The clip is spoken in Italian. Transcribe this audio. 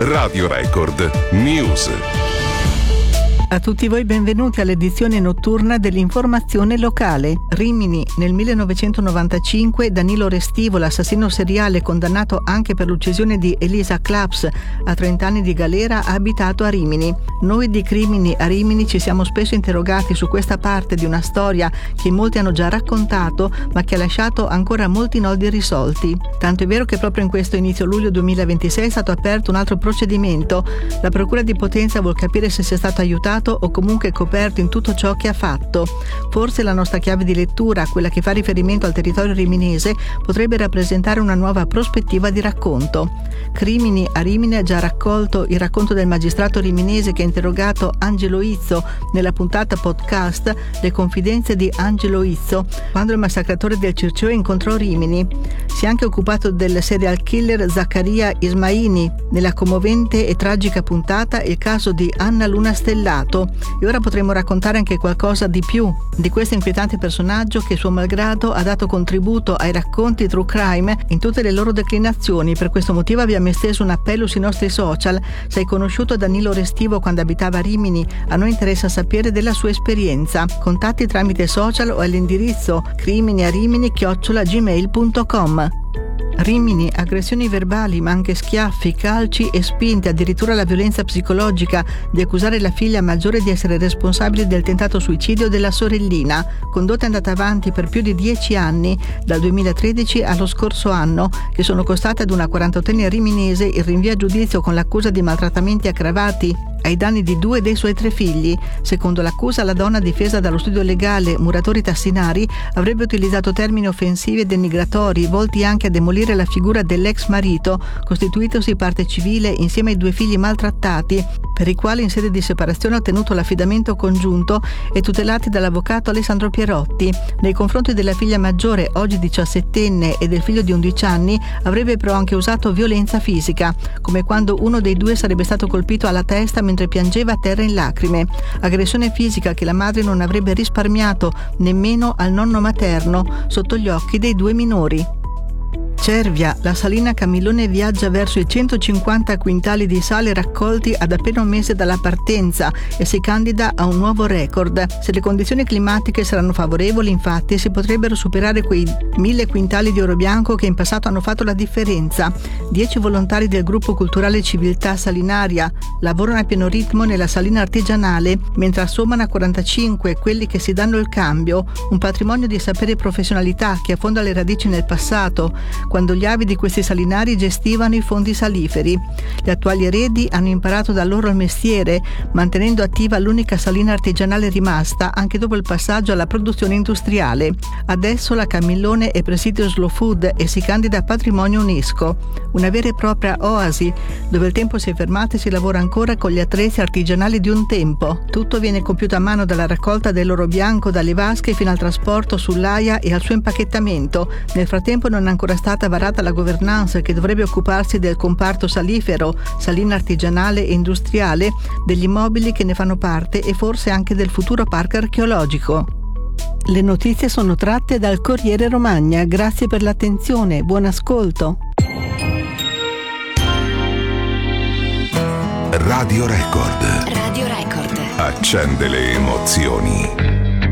Radio Record News. A tutti voi benvenuti all'edizione notturna dell'informazione locale. Rimini. Nel 1995 Danilo Restivo, l'assassino seriale condannato anche per l'uccisione di Elisa Claps a 30 anni di galera, ha abitato a Rimini. Noi di Crimini a Rimini ci siamo spesso interrogati su questa parte di una storia che molti hanno già raccontato, ma che ha lasciato ancora molti nodi irrisolti. Tanto è vero che proprio in questo inizio luglio 2026 è stato aperto un altro procedimento. La Procura di Potenza vuol capire se sia stato aiutato o comunque coperto in tutto ciò che ha fatto. Forse la nostra chiave di lettura, quella che fa riferimento al territorio riminese, potrebbe rappresentare una nuova prospettiva di racconto. Crimini a Rimini ha già raccolto il racconto del magistrato riminese che ha interrogato Angelo Izzo nella puntata podcast Le confidenze di Angelo Izzo, quando il massacratore del Circeo incontrò Rimini. Si è anche occupato del serial killer Zaccaria Ismaini nella commovente e tragica puntata Il caso di Anna Luna Stellato. E ora potremo raccontare anche qualcosa di più di questo inquietante personaggio che, suo malgrado, ha dato contributo ai racconti true crime in tutte le loro declinazioni. Per questo motivo abbiamo esteso un appello sui nostri social. Se hai conosciuto Danilo Restivo quando abitava a Rimini, a noi interessa sapere della sua esperienza. Contatti tramite social o all'indirizzo criminiarimini@gmail.com. Rimini, aggressioni verbali ma anche schiaffi, calci e spinte, addirittura la violenza psicologica di accusare la figlia maggiore di essere responsabile del tentato suicidio della sorellina. Condotta è andata avanti per più di 10 anni, dal 2013 allo scorso anno, che sono costate ad una 48enne riminese il rinvio a giudizio con l'accusa di maltrattamenti aggravati ai danni di 2 dei suoi 3 figli. Secondo l'accusa, la donna, difesa dallo studio legale Muratori Tassinari, avrebbe utilizzato termini offensivi e denigratori volti anche a demolire la figura dell'ex marito, costituitosi parte civile insieme ai 2 figli maltrattati, per i quali in sede di separazione ha ottenuto l'affidamento congiunto e tutelati dall'avvocato Alessandro Pierotti. Nei confronti della figlia maggiore, oggi 17enne, e del figlio di 11 anni, avrebbe però anche usato violenza fisica, come quando uno dei 2 sarebbe stato colpito alla testa mentre piangeva a terra in lacrime. Aggressione fisica che la madre non avrebbe risparmiato nemmeno al nonno materno sotto gli occhi dei 2 minori. Cervia, la salina Camillone viaggia verso i 150 quintali di sale raccolti ad appena un mese dalla partenza e si candida a un nuovo record. Se le condizioni climatiche saranno favorevoli, infatti, si potrebbero superare quei 1000 quintali di oro bianco che in passato hanno fatto la differenza. 10 volontari del gruppo culturale Civiltà Salinaria lavorano a pieno ritmo nella salina artigianale, mentre assommano a 45 quelli che si danno il cambio, un patrimonio di sapere e professionalità che affonda le radici nel passato, quando gli avi di questi salinari gestivano i fondi saliferi. Gli attuali eredi hanno imparato da loro il mestiere, mantenendo attiva l'unica salina artigianale rimasta anche dopo il passaggio alla produzione industriale. Adesso la Camillone è presidio Slow Food e si candida a patrimonio UNESCO, una vera e propria oasi dove il tempo si è fermato e si lavora ancora con gli attrezzi artigianali di un tempo. Tutto viene compiuto a mano, dalla raccolta dell'oro bianco dalle vasche fino al trasporto sull'aia e al suo impacchettamento. Nel frattempo non è ancora stata varata la governance che dovrebbe occuparsi del comparto salifero, salina artigianale e industriale, degli immobili che ne fanno parte e forse anche del futuro parco archeologico. Le notizie sono tratte dal Corriere Romagna. Grazie per l'attenzione, buon ascolto. Radio Record. Radio Record. Accende le emozioni.